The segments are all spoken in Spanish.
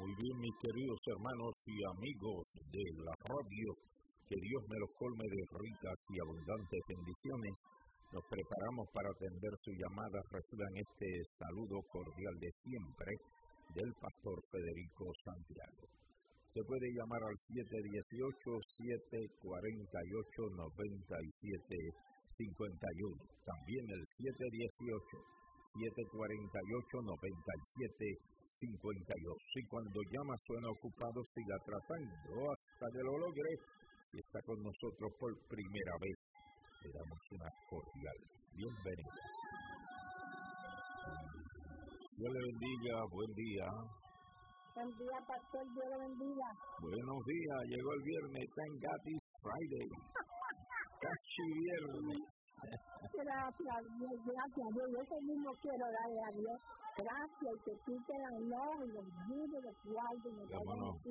Muy bien, mis queridos hermanos y amigos de la radio, que Dios me los colme de ricas y abundantes bendiciones. Nos preparamos para atender su llamada. Reciban este saludo cordial de siempre del pastor Federico Santiago. Se puede llamar al 718-748-9751. También el 718-748-9752. Y cuando llama suena ocupado, siga tratando hasta que lo logre. Si está con nosotros por primera vez, le damos una cordial bienvenida. Dios le bendiga, buen día. Buen día, pastor, Dios le bendiga. Buenos días, llegó el viernes, Thank God it's Friday. Casi viernes. Gracias, Dios, gracias a Dios. Yo eso mismo quiero darle a Dios. Gracias, que tú te la honor y los libros de tu alma y de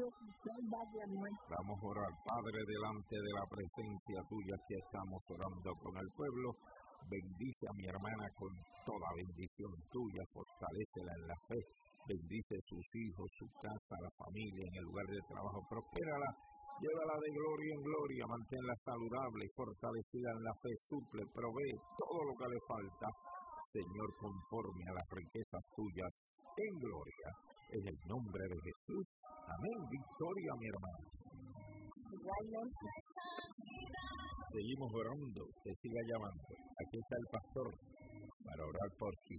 Vamos a orar, Padre, delante de la presencia tuya que estamos orando con el pueblo. Bendice a mi hermana con toda bendición tuya, fortalécela en la fe, bendice sus hijos, su casa, la familia, en el lugar de trabajo, prospérala, llévala de gloria en gloria, manténla saludable, fortalecida en la fe, suple, provee todo lo que le falta, Señor, conforme a las riquezas tuyas en gloria, en el nombre de Jesús. Amén. Victoria, mi hermano. Igualmente. Seguimos orando, que siga llamando. Aquí está el pastor para orar por ti.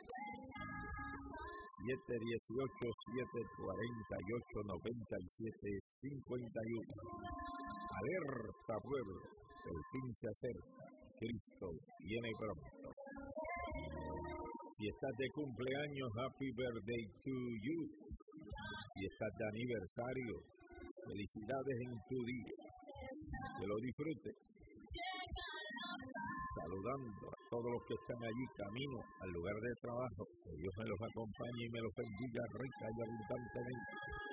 718-748-9751. Alerta, pueblo, el fin se acerca. Cristo viene pronto. Si estás de cumpleaños, happy birthday to you. Si estás de aniversario, felicidades en tu día. Que lo disfrutes. Saludando a todos los que están allí camino al lugar de trabajo. Que Dios me los acompañe y me los bendiga rica y abundantemente.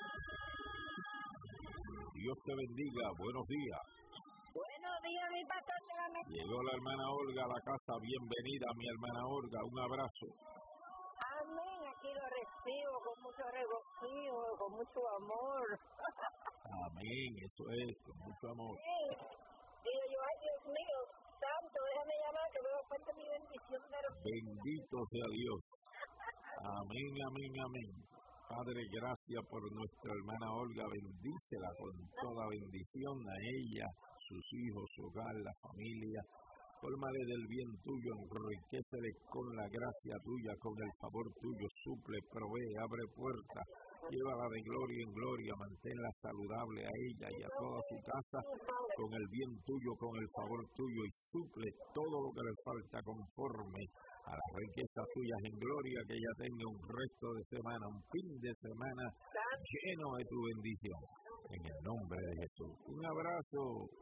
Dios te bendiga. Buenos días. Buenos días, mi pastor. Llegó la hermana Olga a la casa. Bienvenida, mi hermana Olga. Un abrazo. Amén. Aquí lo recibo con mucho regocijo, con mucho amor. Amén. Eso es, con mucho amor. Sí. Digo yo, ay Dios mío, santo, déjame llamar que veo parte de mi bendición. Bendito sea Dios. Amén, amén, amén. Padre, gracias por nuestra hermana Olga. Bendícela con toda bendición a ella, sus hijos, su hogar, la familia. Cólmale del bien tuyo, enriquecele con la gracia tuya, con el favor tuyo, suple, provee, abre puertas, llévala de gloria en gloria, manténla saludable a ella y a toda su casa, con el bien tuyo, con el favor tuyo, y suple todo lo que le falta conforme a las riquezas tuyas en gloria, que ella tenga un resto de semana, un fin de semana lleno de tu bendición, en el nombre de Jesús. Un abrazo.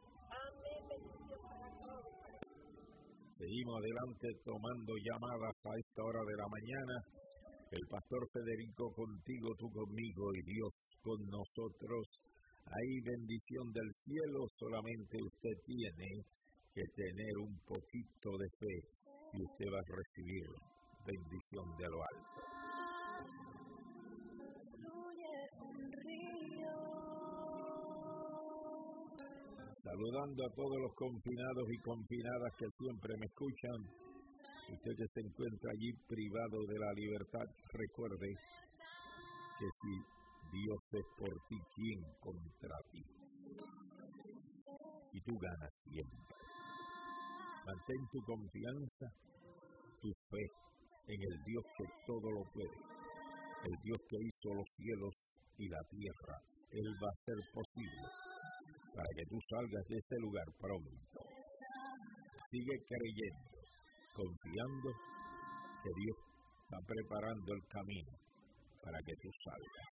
Seguimos adelante tomando llamadas a esta hora de la mañana. El pastor Federico contigo, tú conmigo y Dios con nosotros. Hay bendición del cielo, solamente usted tiene que tener un poquito de fe y usted va a recibir bendición de lo alto. Saludando a todos los confinados y confinadas que siempre me escuchan. Usted que se encuentra allí privado de la libertad, recuerde que si Dios es por ti, ¿quién contra ti? Y tú ganas siempre. Mantén tu confianza, tu fe en el Dios que todo lo puede, el Dios que hizo los cielos y la tierra. Él va a hacer posible para que tú salgas de este lugar pronto. Sigue creyendo, confiando que Dios está preparando el camino para que tú salgas.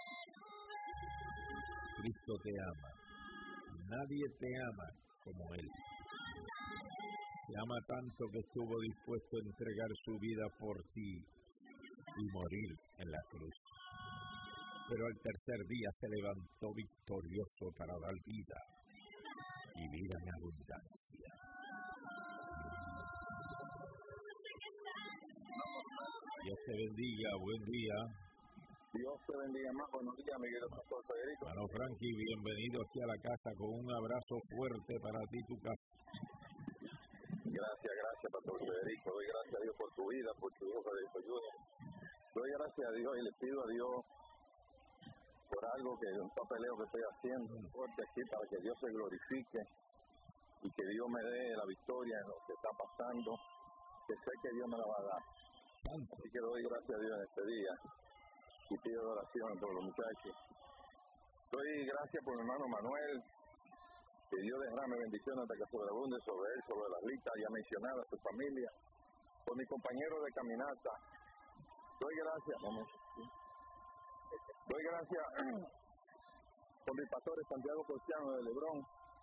Cristo te ama. Nadie te ama como Él. Te ama tanto que estuvo dispuesto a entregar su vida por ti y morir en la cruz. Pero al tercer día se levantó victorioso para dar vida y vida en abundancia. Dios te bendiga, buen día. Dios te bendiga más. Buenos días, mi querido pastor Federico. Hermano Frankie, bienvenido aquí a la casa con un abrazo fuerte para ti y tu casa. Gracias, pastor Federico. Doy gracias a Dios por tu vida, por tu hijo Federico Junior. Doy gracias a Dios y le pido a Dios por algo que un papeleo que estoy haciendo fuerte aquí para que Dios se glorifique y que Dios me dé la victoria en lo que está pasando, que sé que Dios me la va a dar. Así que doy gracias a Dios en este día y pido oración por los muchachos. Doy gracias por mi hermano Manuel, que Dios derrame bendiciones hasta que sobreabunde sobre él, sobre las listas ya mencionadas, su familia, por mi compañero de caminata. Doy gracias, por mi pastor Santiago Cristiano de Lebrón.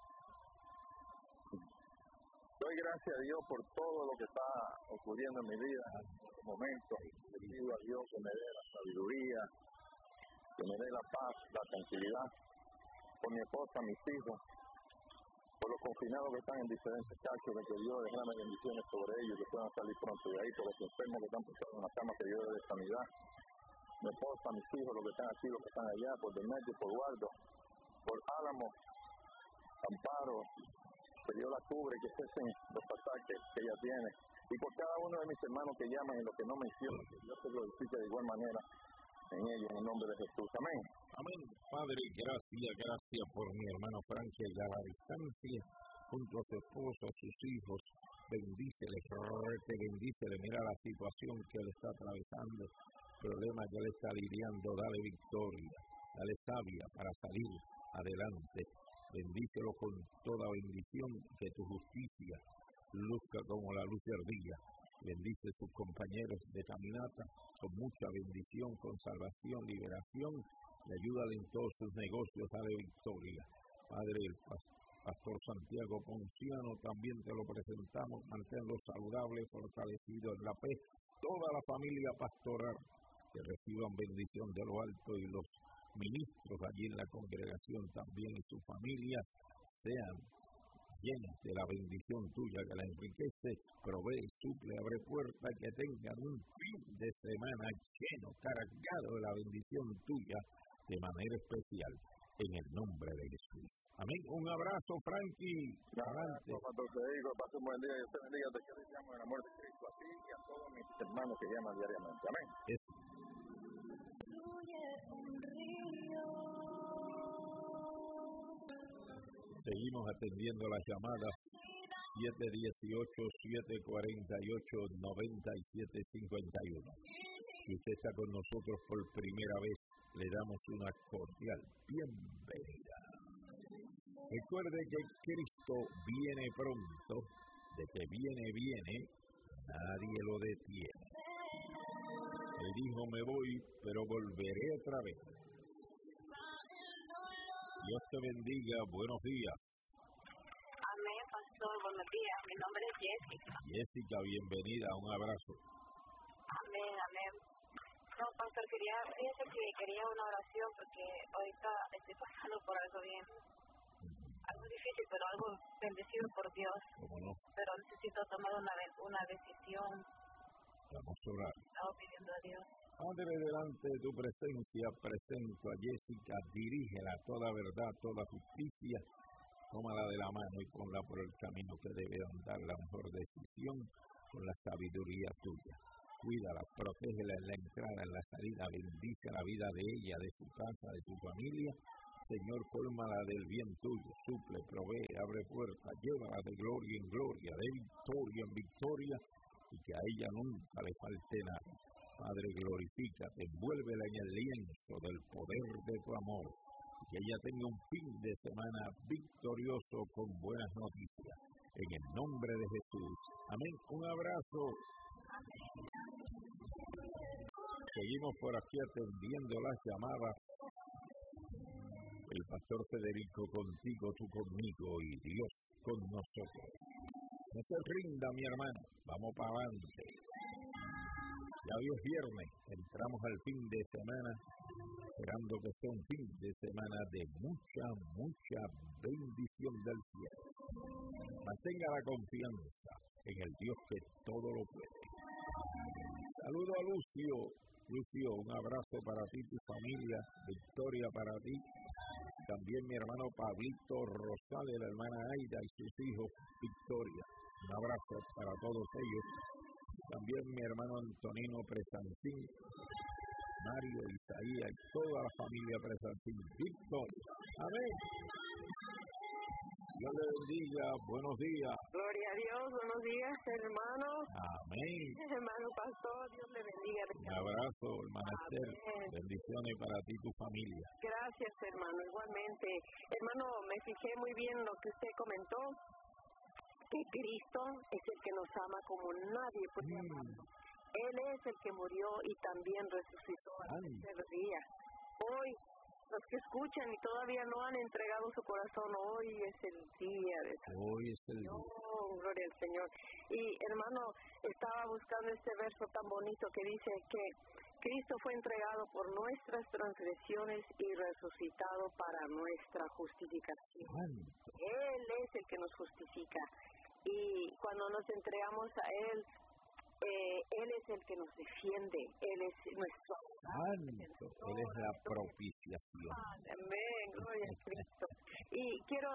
Doy gracias a Dios por todo lo que está ocurriendo en mi vida en este momento. Le pido a Dios que me dé la sabiduría, que me dé la paz, la tranquilidad, por mi esposa, mis hijos, por los confinados que están en diferentes casos, de que Dios derrame bendiciones sobre ellos, que puedan salir pronto de ahí, por los enfermos que están postrados en la cama, que Dios dé sanidad. Mi esposa, mis hijos, los que están aquí, los que están allá, por Demetrio, por Guardo, por Álamo, Amparo, que Dios la cubre, que cesen los ataques que ella tiene, y por cada uno de mis hermanos que llaman y los que no mencionan, que Dios se glorifique de igual manera en ellos, en el nombre de Jesús. Amén. Amén. Padre, gracias por mi hermano Frankie a la distancia, junto a su esposa, a sus hijos. Bendícele, mira la situación que él está atravesando, problema que él está lidiando, dale victoria, dale sabia para salir adelante. Bendícelo con toda bendición, que tu justicia luzca como la luz del día. Bendice sus compañeros de caminata con mucha bendición, con salvación, liberación, y ayúdale en todos sus negocios, dale victoria. Padre, el pastor Santiago Ponciano, también te lo presentamos, manténlo saludable, fortalecido en la fe. Toda la familia pastoral, que reciban bendición de lo alto, y los ministros allí en la congregación también y sus familias sean llenos de la bendición tuya, que la enriquece, provee, suple, abre puertas, que tengan un fin de semana lleno, cargado de la bendición tuya de manera especial, en el nombre de Jesús. Amén. Un abrazo, Frankie. Adelante. Pastor Federico, pase un buen día y usted bendiga. Te quiero llamar en el amor de Cristo a ti y a todos mis hermanos que llaman diariamente. Amén. Seguimos atendiendo las llamadas 718-748-9751. Si usted está con nosotros por primera vez, le damos una cordial bienvenida. Recuerde que Cristo viene pronto, de que viene, nadie lo detiene. Él dijo, me voy, pero volveré otra vez. Dios te bendiga, buenos días. Amén, pastor, buenos días. Mi nombre es Jessica. Jessica, bienvenida, un abrazo. Amén. No, pastor, quería una oración porque ahorita estoy pasando por algo algo difícil, pero algo bendecido por Dios. ¿Cómo no? Pero necesito tomar una decisión. Vamos a orar. Estaba pidiendo a Dios. Padre, delante de tu presencia, presento a Jessica, dirígela toda verdad, toda justicia, tómala de la mano y ponla por el camino que debe andar, la mejor decisión, con la sabiduría tuya. Cuídala, protégela en la entrada, en la salida, bendice la vida de ella, de su casa, de su familia. Señor, cólmala del bien tuyo, suple, provee, abre puertas, llévala de gloria en gloria, de victoria en victoria, y que a ella nunca le falte nada. Padre, glorifícate, envuélvela en el lienzo del poder de tu amor, y que ella tenga un fin de semana victorioso con buenas noticias. En el nombre de Jesús. Amén. Un abrazo. Seguimos por aquí atendiendo las llamadas. El pastor Federico contigo, tú conmigo y Dios con nosotros. No se rinda, mi hermano. Vamos para adelante. Ya hoy es viernes, entramos al fin de semana, esperando que sea un fin de semana de mucha bendición del cielo. Mantenga la confianza en el Dios que todo lo puede. Saludo a Lucio. Lucio, un abrazo para ti, tu familia. Victoria para ti. También mi hermano Pablito Rosales, la hermana Aida y sus hijos, Victoria. Un abrazo para todos ellos. También mi hermano Antonino Presancín, Mario, Isaías y toda la familia Presancín. Victoria. Amén. Dios le bendiga. Buenos días. Gloria a Dios. Buenos días, hermanos. Amén. Hermano pastor, Dios le bendiga. Un abrazo, hermana Esther. Bendiciones para ti y tu familia. Gracias, hermano. Igualmente. Hermano, me fijé muy bien lo que usted comentó, que Cristo es el que nos ama como nadie puede amarnos. Él es el que murió y también resucitó al tercer día. Hoy, los que escuchan y todavía no han entregado su corazón, hoy es el día de Hoy es el día. Oh, gloria al Señor. Y hermano, estaba buscando este verso tan bonito que dice que Cristo fue entregado por nuestras transgresiones y resucitado para nuestra justificación. Él es el que nos justifica. Y cuando nos entregamos a Él, Él es el que nos defiende. Él es nuestro Santo. Él es la propiciación. Amén, gloria a Cristo. Y quiero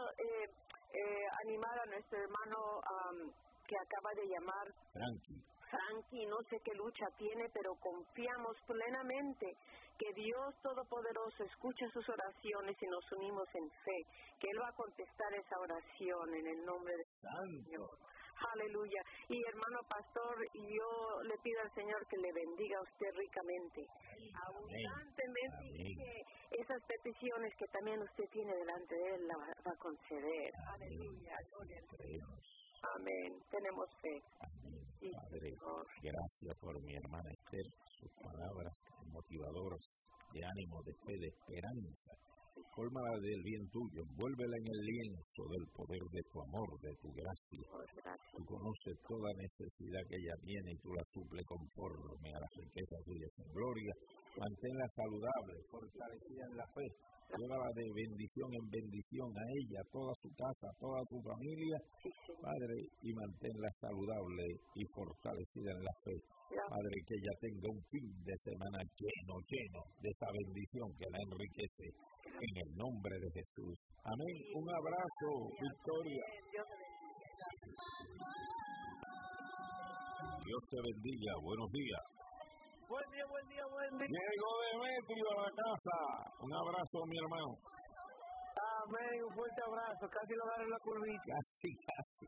animar a nuestro hermano que acaba de llamar Frankie, no sé qué lucha tiene, pero confiamos plenamente que Dios Todopoderoso escucha sus oraciones y nos unimos en fe, que Él va a contestar esa oración en el nombre de Dios. Aleluya. Y hermano pastor, yo le pido al Señor que le bendiga a usted ricamente, abundantemente, y que esas peticiones que también usted tiene delante de Él la va a conceder. Aleluya. Gloria al Señor. Amén. Tenemos fe. Sí, Padre, gracias por mi hermana Esther, sus palabras motivadoras de ánimo, de fe, de esperanza. Fórmala del bien tuyo, envuélvela en el lienzo del poder de tu amor, de tu gracia. Tú conoces toda necesidad que ella tiene y tú la suple conforme a las riquezas tuyas en gloria. Manténla saludable, fortalecida en la fe. Llévala de bendición en bendición a ella, a toda su casa, a toda su familia, Padre, y manténla saludable y fortalecida en la fe. Padre, que ella tenga un fin de semana lleno de esa bendición que la enriquece, en el nombre de Jesús. Amén. Un abrazo, Victoria. Dios te bendiga. Buenos días. Buen día. Llegó Demetrio a la casa. Un abrazo, mi hermano. Amén, un fuerte abrazo. Casi lo agarré en la curvita. Casi.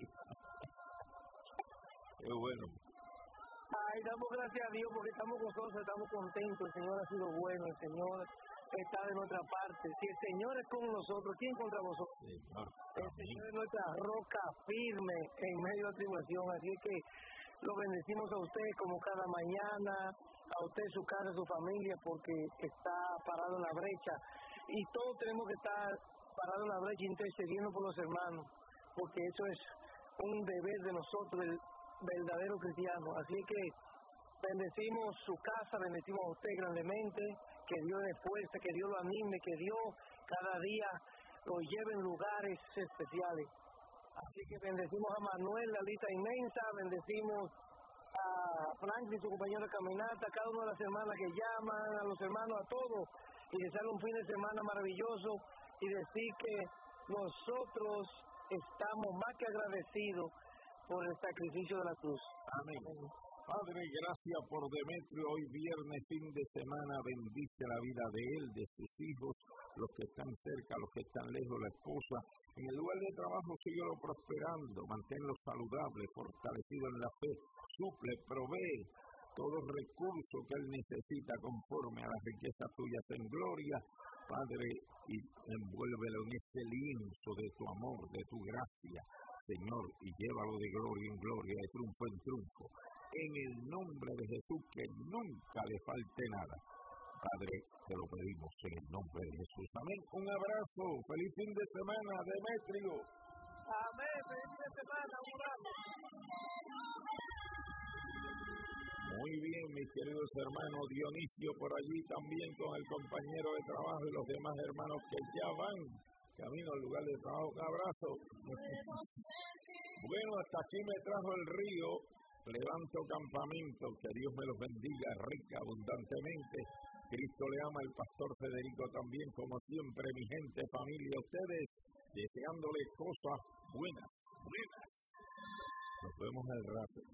Qué bueno. Ay, damos gracias a Dios porque estamos gozosos, estamos contentos. El Señor ha sido bueno, el Señor está de nuestra parte. Si el Señor es con nosotros, ¿quién contra vosotros? El Señor es nuestra roca firme en medio de la tribulación. Así que lo bendecimos a usted como cada mañana, a usted, su casa, su familia, porque está parado en la brecha. Y todos tenemos que estar parados en la brecha intercediendo por los hermanos, porque eso es un deber de nosotros, el verdadero cristiano. Así que bendecimos su casa, bendecimos a usted grandemente, que Dios le fuerza, que Dios lo anime, que Dios cada día lo lleve en lugares especiales. Así que bendecimos a Manuel, la lista inmensa, bendecimos a Franklin, su compañero de caminata, a cada una de las hermanas que llaman, a los hermanos, a todos, y desearle un fin de semana maravilloso y decir que nosotros estamos más que agradecidos por el sacrificio de la cruz. Amén. Padre, gracias por Demetrio. Hoy viernes, fin de semana, bendice la vida de él, de sus hijos, los que están cerca, los que están lejos, la esposa. En el lugar de trabajo síguelo prosperando, manténlo saludable, fortalecido en la fe, suple, provee todo recurso que él necesita conforme a las riquezas tuyas en gloria, Padre, y envuélvelo en este lienzo de tu amor, de tu gracia, Señor, y llévalo de gloria en gloria, de triunfo en triunfo. En el nombre de Jesús, que nunca le falte nada. Padre, te lo pedimos en el nombre de Jesús. Amén. Un abrazo. Feliz fin de semana, Demetrio. Amén. Feliz fin de semana. Un abrazo. Muy bien, mis queridos hermanos. Dionisio por allí también con el compañero de trabajo y los demás hermanos que ya van camino al lugar de trabajo. Un abrazo. Bueno, hasta aquí me trajo el río. levanto campamento, que Dios me los bendiga rica, abundantemente. Cristo le ama, el pastor Federico también, como siempre, mi gente, familia, ustedes, deseándole cosas buenas. Nos vemos al rato.